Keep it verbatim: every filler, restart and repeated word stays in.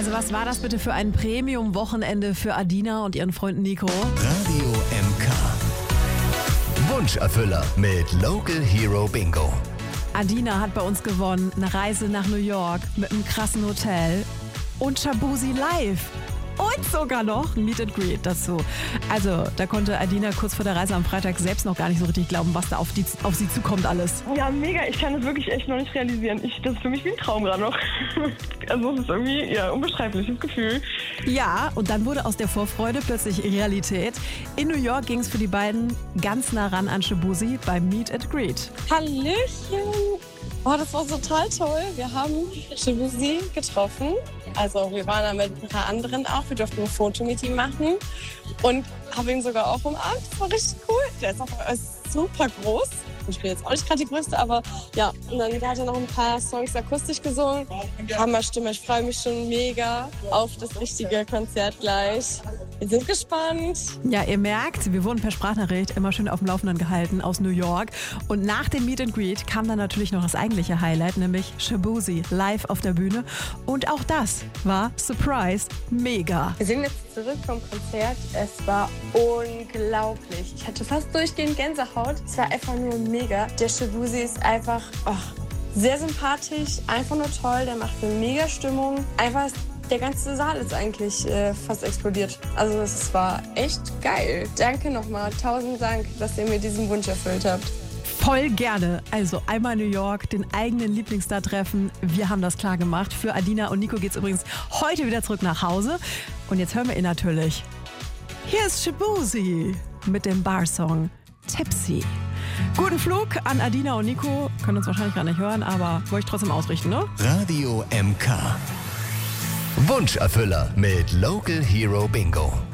Also was war das bitte für ein Premium-Wochenende für Adina und ihren Freund Nico? Radio M K. Wunscherfüller mit Local Hero Bingo. Adina hat bei uns gewonnen, eine Reise nach New York mit einem krassen Hotel und Shaboozey live. Und sogar noch ein Meet and Greet dazu. Also da konnte Adina kurz vor der Reise am Freitag selbst noch gar nicht so richtig glauben, was da auf, die, auf sie zukommt alles. Ja, mega. Ich kann das wirklich echt noch nicht realisieren. Ich, das ist für mich wie ein Traum gerade noch. Also es ist irgendwie ja, ein unbeschreibliches Gefühl. Ja, und dann wurde aus der Vorfreude plötzlich Realität. In New York ging es für die beiden ganz nah ran an Shaboozey beim Meet and Greet. Hallöchen! Oh, das war total toll. Wir haben Shaboozey getroffen. Also wir waren da mit ein paar anderen auch. Wir durften ein Foto mit ihm machen und haben ihn sogar auch umarmt. Das war richtig cool. Der ist auch super groß. Ich bin jetzt auch nicht gerade die Größte, aber ja. Und dann hat er noch ein paar Songs akustisch gesungen. Hammerstimme. Ich freue mich schon mega auf das richtige Konzert gleich. Wir sind gespannt. Ja, ihr merkt, wir wurden per Sprachnachricht immer schön auf dem Laufenden gehalten aus New York. Und nach dem Meet and Greet kam dann natürlich noch das eigentliche Highlight, nämlich Shaboozey live auf der Bühne. Und auch das war Surprise mega. Wir sind jetzt zurück vom Konzert. Es war unglaublich. Ich hatte fast durchgehend Gänsehaut. Es war einfach nur mega. Der Shaboozey ist einfach oh, sehr sympathisch, einfach nur toll. Der macht eine mega Stimmung. Einfach der ganze Saal ist eigentlich äh, fast explodiert. Also es war echt geil. Danke nochmal. Tausend Dank, dass ihr mir diesen Wunsch erfüllt habt. Voll gerne. Also einmal New York, den eigenen Lieblingsstar treffen. Wir haben das klar gemacht. Für Adina und Nico geht's übrigens heute wieder zurück nach Hause. Und jetzt hören wir ihn natürlich. Hier ist Shaboozey mit dem Bar-Song Tipsy. Guten Flug an Adina und Nico. Können uns wahrscheinlich gar nicht hören, aber wollte ich trotzdem ausrichten, ne? Radio M K. Wunscherfüller mit Local Hero Bingo.